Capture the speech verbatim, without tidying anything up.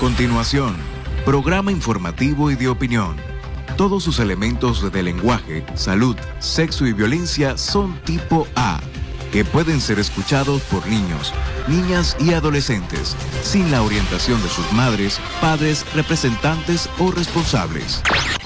continuación, programa informativo y de opinión. Todos sus elementos de lenguaje, salud, sexo y violencia son tipo A, que pueden ser escuchados por niños, niñas y adolescentes, sin la orientación de sus madres, padres, representantes o responsables.